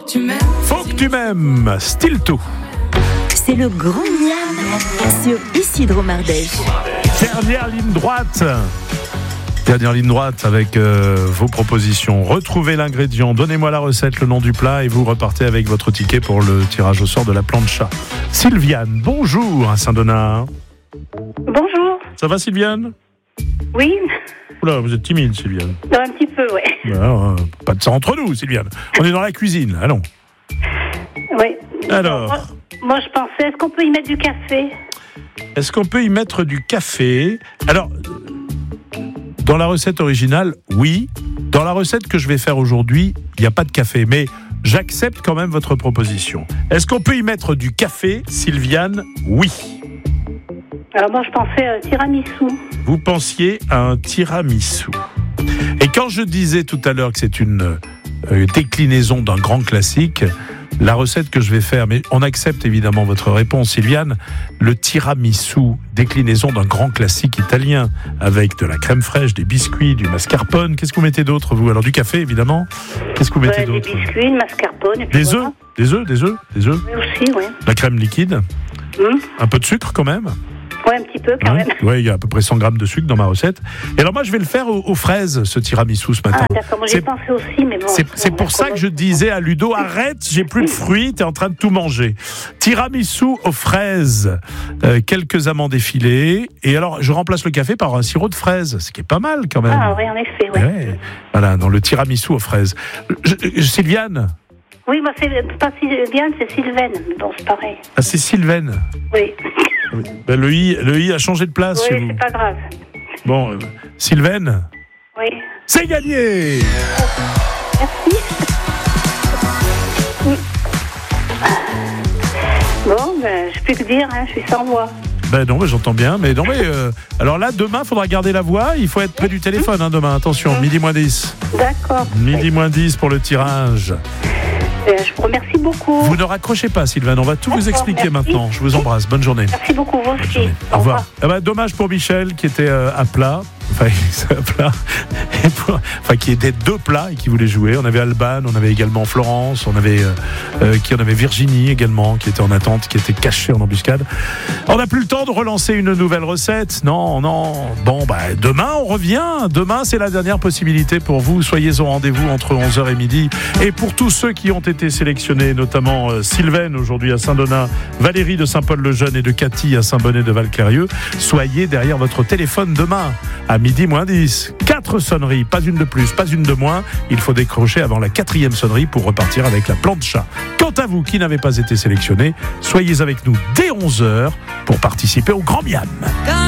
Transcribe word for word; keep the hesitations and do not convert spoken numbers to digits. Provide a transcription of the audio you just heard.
tu m'aimes. Faut que tu m'aimes, Stilto. C'est le grand miam sur Isidro Mardèche. Dernière ligne droite. Dernière ligne droite avec euh, vos propositions. Retrouvez l'ingrédient, donnez-moi la recette, le nom du plat et vous repartez avec votre ticket pour le tirage au sort de la plancha. Sylviane, bonjour à Saint-Donat. Bonjour. Ça va Sylviane ? Oui. Oula, vous êtes timide Sylviane. Non, un petit peu, ouais. Alors, euh, pas de ça entre nous Sylviane. On est dans la cuisine, allons. Oui. Alors. Moi, moi, je pensais, est-ce qu'on peut y mettre du café ? Est-ce qu'on peut y mettre du café ? Alors, dans la recette originale, oui. Dans la recette que je vais faire aujourd'hui, il n'y a pas de café, mais j'accepte quand même votre proposition. Est-ce qu'on peut y mettre du café, Sylviane ? Oui. Alors moi, je pensais euh, tiramisu. Vous pensiez à un tiramisu. Et quand je disais tout à l'heure que c'est une euh, déclinaison d'un grand classique, la recette que je vais faire, mais on accepte évidemment votre réponse, Sylviane, le tiramisu, déclinaison d'un grand classique italien, avec de la crème fraîche, des biscuits, du mascarpone. Qu'est-ce que vous mettez d'autre, vous ? Alors du café, évidemment. Qu'est-ce que vous mettez Ouais, d'autre ? Des biscuits, du mascarpone. Et puis Des voilà. œufs, des œufs, des œufs, des œufs. Oui, aussi, oui. La crème liquide, Hum. un peu de sucre quand même. Oui, un petit peu, quand Hein même. Ouais, il y a à peu près cent grammes de sucre dans ma recette. Et alors moi, je vais le faire aux, aux fraises, ce tiramisu ce matin. Ah, d'accord, moi, j'ai C'est- pensé aussi, mais bon... C'est, bon, c'est pour ça que je disais à Ludo, arrête, j'ai plus de fruits, t'es en train de tout manger. Tiramisu aux fraises, euh, quelques amandes effilées, et alors je remplace le café par un sirop de fraises, ce qui est pas mal quand même. Ah, oui, en effet, oui. Ouais. Voilà, dans le tiramisu aux fraises. Je- je- Sylviane, Oui, moi, c'est pas Sylviane, c'est Sylvaine. Bon, c'est pareil. ah, c'est Sylvaine. Oui. Ben, le, I, le I a changé de place chez Oui, vous. c'est pas grave. Bon, euh, Sylvaine, Oui. c'est gagné. Merci. Oui. Bon, ben, je peux que dire, hein, je suis sans voix. Ben non, mais j'entends bien. Mais non, mais euh, alors là, demain, il faudra garder la voix. Il faut être près du téléphone, hein, demain. Attention, midi moins dix. D'accord. Midi moins dix pour le tirage. Euh, je vous remercie beaucoup. Vous ne raccrochez pas, Sylvaine. On va tout vous D'accord, merci. merci. maintenant. Je vous embrasse. Bonne journée. Merci beaucoup, vous Bonne aussi. journée. Au revoir. Ah bah, dommage pour Michel qui était euh, à plat. Enfin, à plat. Et pour- enfin, qui était deux plats et qui voulait jouer. On avait Alban, on avait également Florence, on avait euh, euh, qui on avait Virginie également qui était en attente, qui était cachée en embuscade. On n'a plus le temps de relancer une nouvelle recette. Non, non. Bon, bah demain on revient. Demain c'est la dernière possibilité pour vous. Soyez au rendez-vous entre onze heures et midi. Et pour tous ceux qui ont été sélectionnés, notamment euh, Sylvaine aujourd'hui à Saint-Donat, Valérie de Saint-Paul-le-Jeune et de Cathy à Saint-Bonnet-de-Valclérieux, soyez derrière votre téléphone demain à midi moins dix. Quatre sonneries, pas une de plus, pas une de moins. Il faut décrocher avant la quatrième sonnerie pour repartir avec la plancha. Quant à vous qui n'avez pas été sélectionnés, soyez avec nous dès onze heures pour participer au Grand Miam.